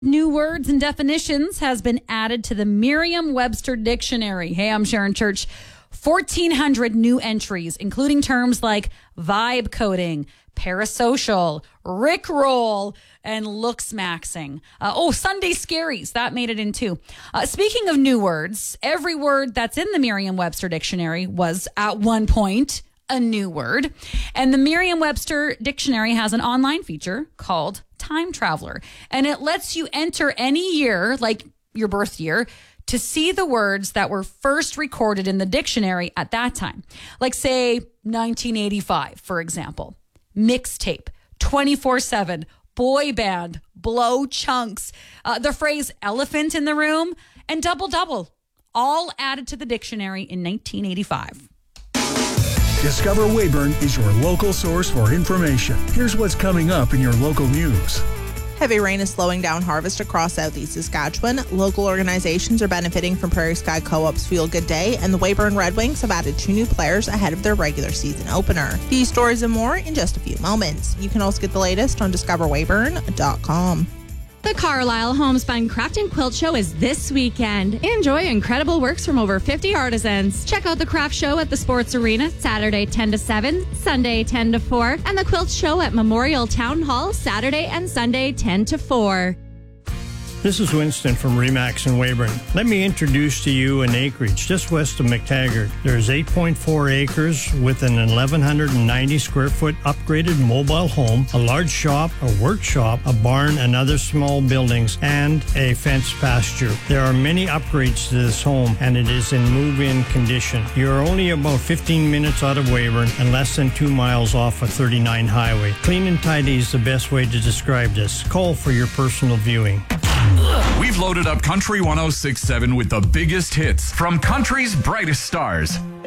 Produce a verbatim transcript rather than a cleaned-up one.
New words and definitions has been added to the Merriam-Webster dictionary. Hey, I'm Sharon Church. fourteen hundred new entries, including terms like vibe coding, parasocial, rickroll, and looks maxing. Uh, oh, Sunday scaries. That made it in too. Uh, speaking of new words, every word that's in the Merriam-Webster dictionary was at one point a new word. And the Merriam-Webster dictionary has an online feature called Time Traveler. And it lets you enter any year, like your birth year, to see the words that were first recorded in the dictionary at that time. Like, say, nineteen eighty-five, for example. Mixtape, twenty-four seven, boy band, blow chunks, uh, the phrase elephant in the room, and double-double, all added to the dictionary in nineteen eighty-five. Discover Weyburn is your local source for information. Here's what's coming up in your local news. Heavy rain is slowing down harvest across southeast Saskatchewan. Local organizations are benefiting from Prairie Sky Co-op's Feel Good Day, and the Weyburn Red Wings have added two new players ahead of their regular season opener. These stories and more in just a few moments. You can also get the latest on discover weyburn dot com. The Carlisle Homespun Craft and Quilt Show is this weekend. Enjoy incredible works from over fifty artisans. Check out the craft show at the Sports Arena Saturday ten to seven, Sunday ten to four, and the quilt show at Memorial Town Hall Saturday and Sunday ten to four. This is Winston from Remax in Weyburn. Let me introduce to you an acreage just west of McTaggart. There's eight point four acres with an eleven ninety square foot upgraded mobile home, a large shop, a workshop, a barn, and other small buildings, and a fenced pasture. There are many upgrades to this home, and it is in move-in condition. You're only about fifteen minutes out of Weyburn and less than two miles off of thirty-nine Highway. Clean and tidy is the best way to describe this. Call for your personal viewing. We've loaded up Country one oh six point seven with the biggest hits from country's brightest stars.